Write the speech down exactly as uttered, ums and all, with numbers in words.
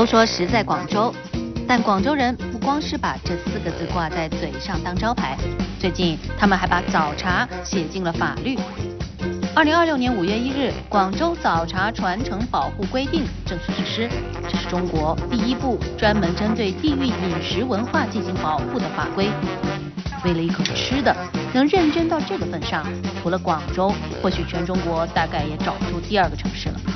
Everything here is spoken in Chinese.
都说食在广州，但广州人不光是把这四个字挂在嘴上当招牌，最近他们还把早茶写进了法律。二零二六年五月一日，广州早茶传承保护规定正式实施，这是中国第一部专门针对地域饮食文化进行保护的法规。为了一口吃的，能认真到这个份上，除了广州，或许全中国大概也找不出第二个城市了。